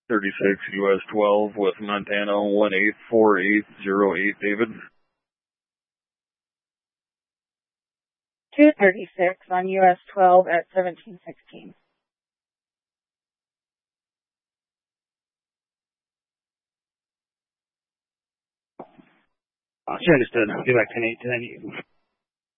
36 US 12 with Montana 184808, David. 236 on US 12 at 1716. She understood. I'll be back 10-8 to 90.